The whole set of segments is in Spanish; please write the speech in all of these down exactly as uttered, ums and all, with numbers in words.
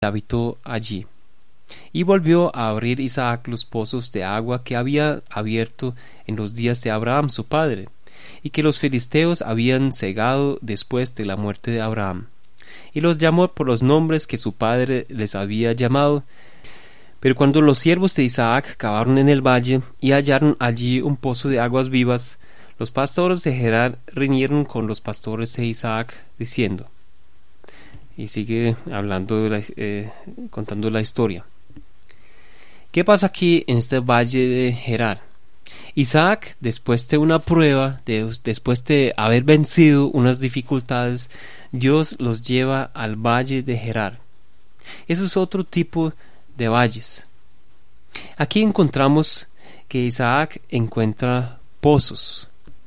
habitó allí. Y volvió a abrir Isaac los pozos de agua que había abierto en los días de Abraham su padre, y que los filisteos habían cegado después de la muerte de Abraham. Y los llamó por los nombres que su padre les había llamado. Pero cuando los siervos de Isaac cavaron en el valle y hallaron allí un pozo de aguas vivas, los pastores de Gerar riñeron con los pastores de Isaac, diciendo, y sigue hablando, de la, eh, contando la historia. ¿Qué pasa aquí en este valle de Gerar? Isaac, después de una prueba, de, después de haber vencido unas dificultades, Dios los lleva al valle de Gerar. Ese es otro tipo de valles. Aquí encontramos que Isaac encuentra pozos.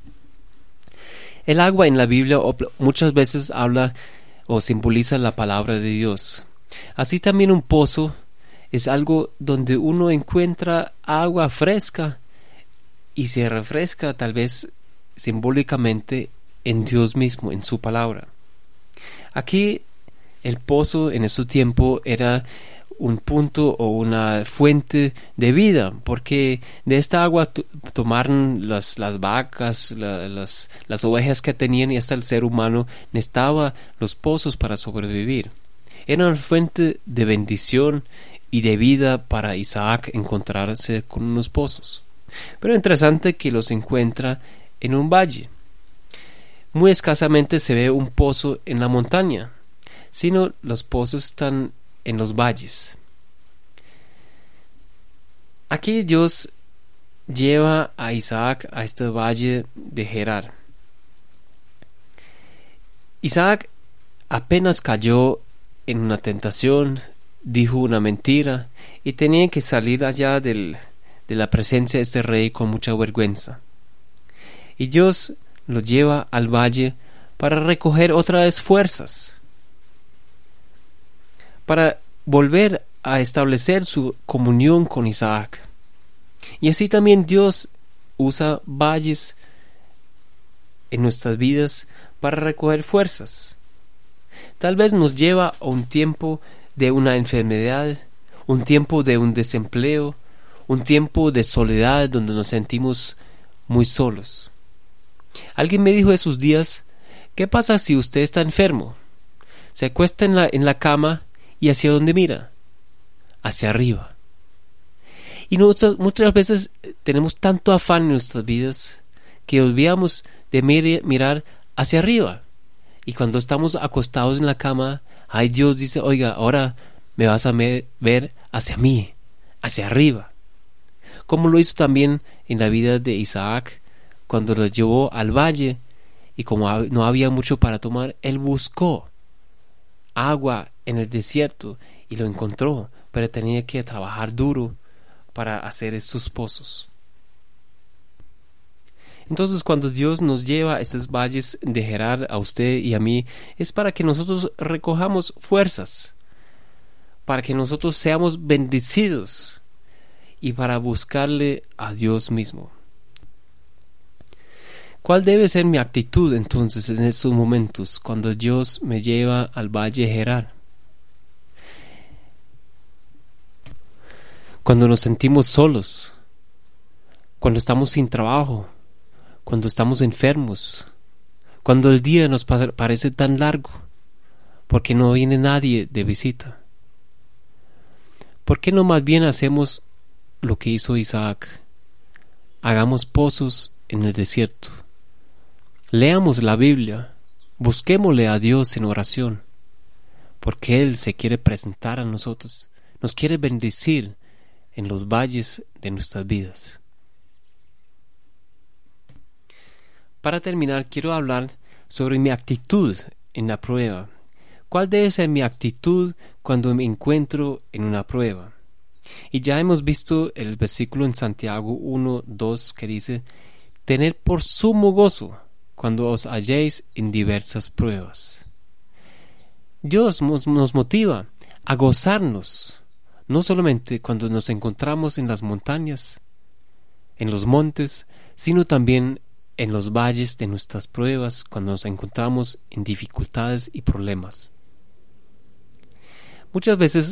El agua en la Biblia muchas veces habla o simboliza la palabra de Dios. Así también un pozo es algo donde uno encuentra agua fresca y se refresca tal vez simbólicamente en Dios mismo, en su palabra. Aquí el pozo en este tiempo era un punto o una fuente de vida, porque de esta agua t- tomaron las, las vacas, la, las, las ovejas que tenían, y hasta el ser humano necesitaba los pozos para sobrevivir. Era una fuente de bendición y de vida para Isaac encontrarse con unos pozos. Pero interesante que los encuentra en un valle. Muy escasamente se ve un pozo en la montaña, sino los pozos están en los valles. Aquí Dios lleva a Isaac a este valle de Gerar. Isaac apenas cayó en una tentación, dijo una mentira y tenía que salir allá del, de la presencia de este rey con mucha vergüenza. Y Dios lo lleva al valle para recoger otra vez fuerzas, para volver a establecer su comunión con Isaac. Y así también Dios usa valles en nuestras vidas para recoger fuerzas. Tal vez nos lleva a un tiempo de una enfermedad, un tiempo de un desempleo, un tiempo de soledad donde nos sentimos muy solos. Alguien me dijo esos días, ¿qué pasa si usted está enfermo? Se acuesta en la, en la cama y ¿hacia dónde mira? Hacia arriba. Y nosotros, muchas veces tenemos tanto afán en nuestras vidas que olvidamos de mir- mirar hacia arriba. Y cuando estamos acostados en la cama, ay, Dios dice, oiga, ahora me vas a me- ver hacia mí, hacia arriba. Como lo hizo también en la vida de Isaac, cuando lo llevó al valle y como no había mucho para tomar, él buscó agua en el desierto y lo encontró, pero tenía que trabajar duro para hacer estos pozos. Entonces, cuando Dios nos lleva a esos valles de Gerar a usted y a mí, es para que nosotros recojamos fuerzas, para que nosotros seamos bendecidos y para buscarle a Dios mismo. ¿Cuál debe ser mi actitud entonces en esos momentos cuando Dios me lleva al valle de Gerar? Cuando nos sentimos solos, cuando estamos sin trabajo, cuando estamos enfermos, cuando el día nos parece tan largo, porque no viene nadie de visita. ¿Por qué no más bien hacemos lo que hizo Isaac? Hagamos pozos en el desierto. Leamos la Biblia, busquémosle a Dios en oración, porque Él se quiere presentar a nosotros, nos quiere bendecir en los valles de nuestras vidas. Para terminar, quiero hablar sobre mi actitud en la prueba. ¿Cuál debe ser mi actitud cuando me encuentro en una prueba? Y ya hemos visto el versículo en Santiago uno, dos que dice, tened por sumo gozo cuando os halléis en diversas pruebas. Dios nos, nos motiva a gozarnos, no solamente cuando nos encontramos en las montañas, en los montes, sino también en los valles de nuestras pruebas, cuando nos encontramos en dificultades y problemas. Muchas veces